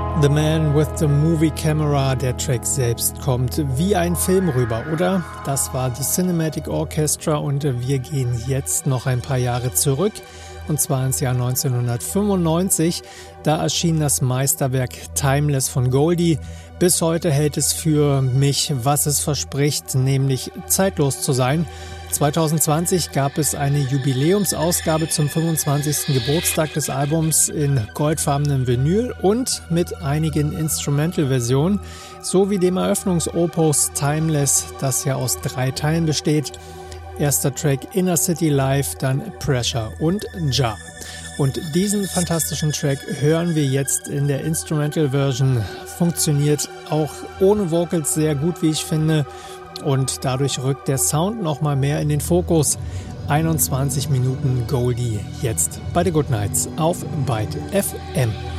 The Man with the Movie Camera, der Track selbst kommt wie ein Film rüber, oder? Das war The Cinematic Orchestra und wir gehen jetzt noch ein paar Jahre zurück, und zwar ins Jahr 1995. Da erschien das Meisterwerk Timeless von Goldie. Bis heute hält es für mich, was es verspricht, nämlich zeitlos zu sein. 2020 gab es eine Jubiläumsausgabe zum 25. Geburtstag des Albums in goldfarbenem Vinyl und mit einigen Instrumental-Versionen, sowie dem Eröffnungsopus Timeless, das ja aus 3 Teilen besteht. Erster Track Inner City Live, dann Pressure und Jar. Und diesen fantastischen Track hören wir jetzt in der Instrumental-Version. Funktioniert auch ohne Vocals sehr gut, wie ich finde. Und dadurch rückt der Sound nochmal mehr in den Fokus. 21 Minuten Goldie jetzt bei The Good Nights auf Byte FM.